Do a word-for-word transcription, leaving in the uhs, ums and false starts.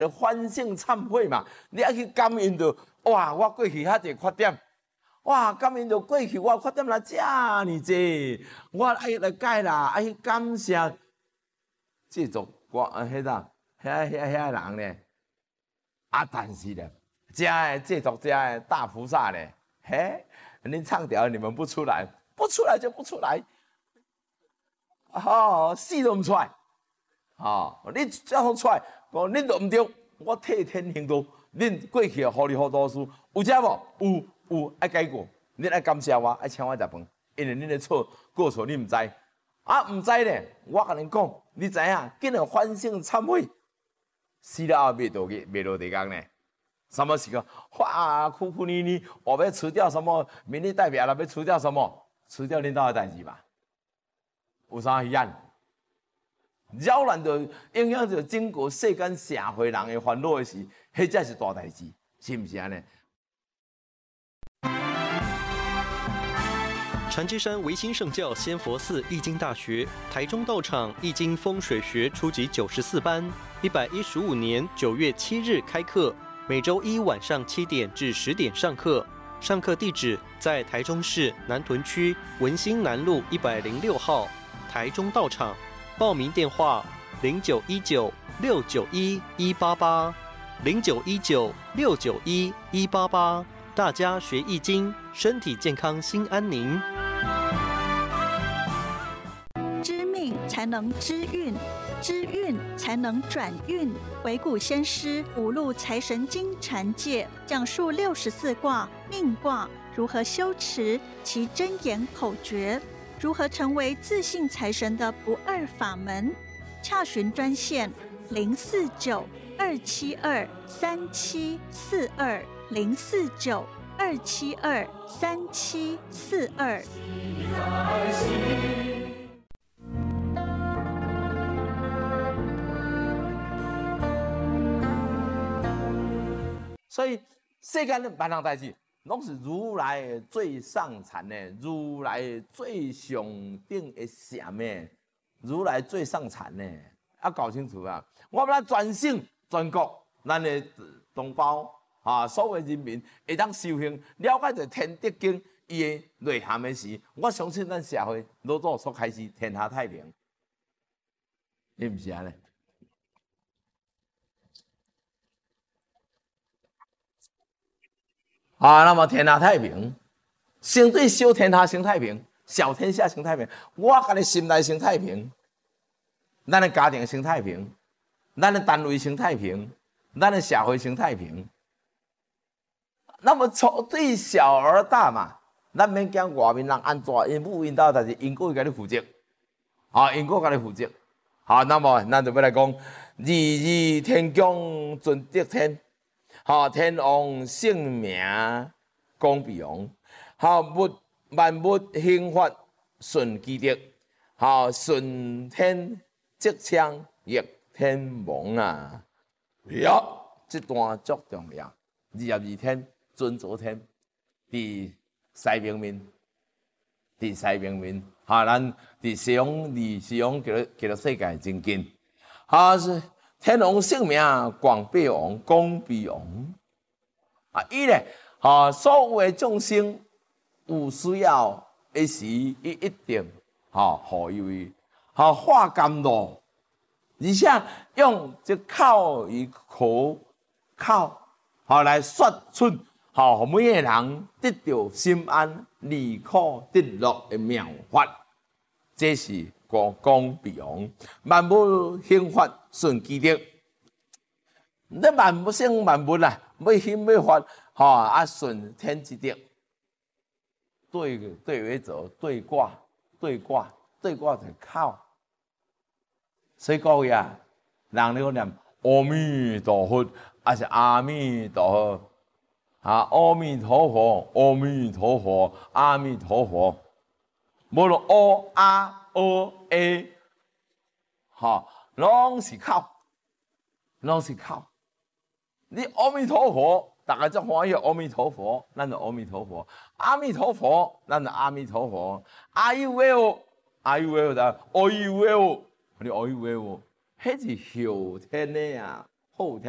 着反省忏悔嘛。你爱去感恩着，哇！我过去遐侪缺点，哇！感恩着过去我缺点啦遮尔济，我爱来改啦，爱去感谢这种我啊，迄个遐遐遐人咧。啊，但是咧，这的这种这的大菩萨咧，嘿，恁唱条你们不出来，不出来就不出来。哦，死都唔出来，哦，你这样出来，讲恁都唔对，我替天行道，恁过去糊里糊涂事，有遮无？有有，爱改过，恁爱感谢我，爱请我食饭，因为恁的错过错你唔知，啊唔知咧，我甲恁讲，你知影，紧要反省忏悔，死了后未落去，未落地狱呢？什么时候？哇，苦苦腻腻，我要除掉什么？民意代表了，要除掉什么？除掉领导的代志吧。有啥遗憾？扰乱着影响着整个世间社会人的烦恼的事，迄才是大代志，是毋是安尼？ 禅之山维新圣教仙佛寺易经大学台中道场易经风水学初级九十四班，一百一十五年九月七日开课，每周一晚上七点至十点上课。上课地址在台中市南屯区文心南路一百零六号。台中道场，报名电话零九一九六九一一八八零九一九六九一一八八。大家学易经，身体健康，心安宁。 知命才能知运，知运才能转运。回古先师五路财神经禅界讲述六十四卦命卦如何修持其真言口诀。如何成为自信财神的不二法门？洽询专线零四九二七二三七四二零四九二七二三七四二。 所以世间的万样代志。拢是如来最上禅的，如来最上顶的禅的，如来最上禅的，要搞清楚啊！我们来全省全国，咱的同胞啊，所有人民会当修行，了解着天德经伊的内涵的时，我相信咱社会老早所开始天下太平，你毋是安尼？啊，那么天下太平，相对小天下行太平，小天下行太平。我家己心内行太平，咱的家庭行太平，咱的单位行太平，咱的社会行太平。那么从对小而大嘛，咱免讲外面人安怎，因母因兜，但是因果家己负责，啊，因果家己负责。好，那么咱就要来讲，日日天公尊德天。好，天王圣名讲必王，好物万物兴法顺其德，好顺天即枪逆天王啊！呀，这段足重要。二十二天尊昨天，伫西平面，伫西平面，哈，咱伫西洋离西洋叫叫做世界真近，哈是。天王圣名广必王，广必王啊！伊咧，哈，所有的众生有需要的时，伊一定哈，互伊哈化甘露，而且用这口与口口哈来说出，哈，每个人得到心安、离苦得乐的妙法，这是。讲讲必王，万物兴法顺其德。你万物生万物啦，要兴要发，吼啊顺天之德。对对为者对卦，对卦对卦就靠。所以各位啊，人咧念阿弥陀佛，还是阿弥陀佛啊？阿弥陀佛，阿弥陀佛，阿弥陀佛。无论阿阿。O A， 哈，拢是靠，拢是靠。你阿弥陀佛，大家足欢喜。阿弥陀佛，咱就阿弥陀佛；阿弥陀佛，咱就阿弥陀佛。Are you well? Are you well? 的 Are you well? 你 Are you well? 迄是后天的呀，后天。